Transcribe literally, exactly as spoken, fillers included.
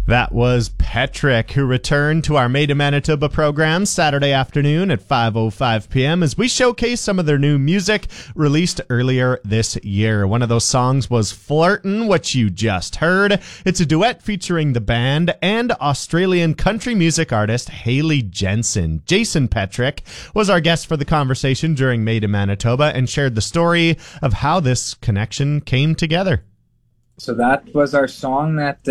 That was Petrick, who returned to our Made in Manitoba program Saturday afternoon at five oh five p.m. as we showcase some of their new music released earlier this year. One of those songs was Flirtin', which you just heard. It's a duet featuring the band and Australian country music artist Hayley Jensen. Jason Petrick was our guest for the conversation during Made in Manitoba and shared the story of how this connection came together. So that was our song that